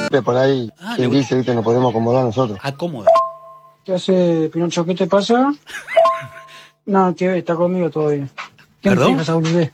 Por ahí, quien dice, viste, nos podemos acomodar nosotros. Acomoda. ¿Qué hace, Pinocho? ¿Qué te pasa? No, que está conmigo todavía. ¿Quién ¿Perdón? te esa boludez?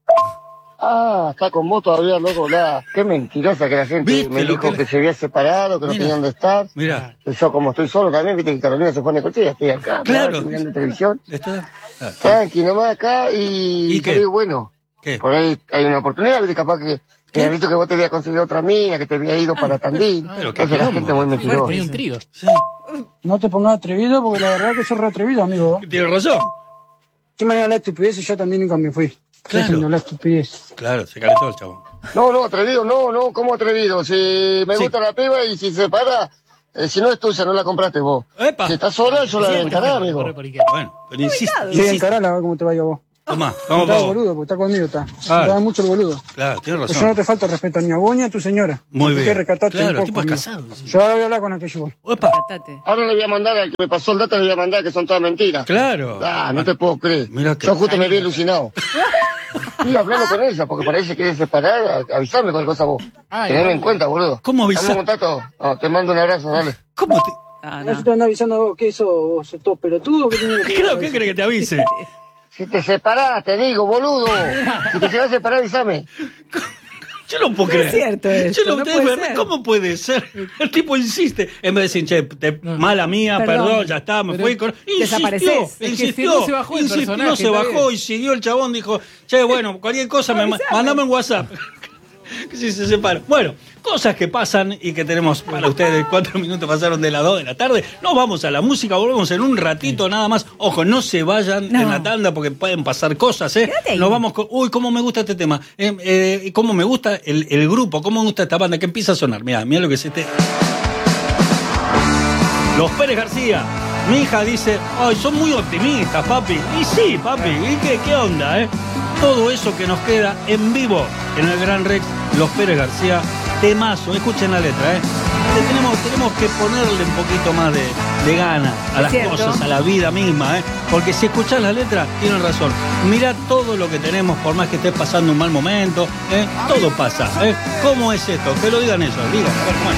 Ah, está con vos todavía, loco, qué mentirosa que la gente ¿Viste me lo dijo que que se había separado, que no Mira. tenían dónde estar. Mira. Yo como estoy solo también, viste que Carolina se pone coche, estoy acá, Claro. mirando televisión. ¿Está? Ah, Tranqui, nomás acá y qué? te digo, bueno, ¿Qué? por ahí hay una oportunidad, viste, capaz que me has visto que vos te habías conseguido otra mina, que te había ido para Tandil. pero qué Entonces la gente muy mentirosa. Ponía un trío. Sí. No te pongas atrevido porque la verdad que sos re atrevido, amigo. Tiene razón. ¿Qué manera la estupidez? Yo también nunca me fui. Claro. Dejen de hablar estupidez. Claro, se calentó el chabón. No, atrevido, no, ¿cómo atrevido? Si me Sí. gusta la piba y si se para, si no es tuya, no la compraste vos. ¡Epa! Si estás sola, yo la voy a encarar, amigo. Corre por izquierda. Bueno, pero insiste. Sí, encarala a ver cómo te vaya vos. Tomá, vamos, Está vamos. boludo, porque está conmigo, está. Claro. Te da mucho el boludo. Claro, tiene Pues yo no razón. te falta respeto ni a vos ni a tu señora. Muy Así bien. que recatate Claro, un el poco, tipo es amigo. casado. Yo ahora voy a hablar con aquello. ¡Epa! Tratate. Ahora le voy a mandar al que me pasó el dato, le voy a mandar que son todas mentiras. Claro. Ah, no te puedo creer. Mira que- Yo justo me vi alucinado. Y hablando con ella, porque parece que quiere separar, avisarme con cosa vos. Ay, Teneme bueno. en cuenta, boludo. ¿Cómo avisar? Estamos en contacto. No, te mando un abrazo, dale. ¿Cómo te...? Ah, No. no. te anda avisando a vos, ¿qué eso? ¿Vos sos todo pelotudo? ¿Qué tiene que Claro, ¿qué crees que te avise? Si te separás, te digo, boludo. Si te llegas a separar, avísame. Yo no puedo No creer. es cierto esto, Yo no, no ustedes puede ven- ser. ¿Cómo puede ser? El tipo insiste. En vez de decir, che, mala mía, perdón, ya está, me pero fui. desapareces. Insistió, Es que insistió. si no se bajó el insistió, personaje, no se está bajó bien. y siguió el chabón, dijo, che, bueno, cualquier cosa, mandame en WhatsApp. Que si se separa. Bueno, cosas que pasan y que tenemos para ustedes. 4 minutos pasaron de las 2 de la tarde. Nos vamos a la música, volvemos en un ratito nada más. Ojo, no se vayan No. en la tanda porque pueden pasar cosas, ¿eh? Quédate ahí. Nos vamos con. Uy, cómo me gusta este tema. Cómo me gusta el grupo, cómo me gusta esta banda que empieza a sonar. Mira lo que es este. Los Pérez García. Mi hija dice, ay, son muy optimistas, papi. Y sí, papi, ¿y qué onda, eh? Todo eso que nos queda en vivo en el Gran Rex, Los Pérez García, temazo, escuchen la letra, tenemos que ponerle un poquito más de gana a las cierto. cosas, a la vida misma, porque si escuchás la letra, tienen razón. Mirá todo lo que tenemos, por más que estés pasando un mal momento, todo pasa, ¿Cómo es esto? Que lo digan ellos, digan, a ver, ¿cómo es?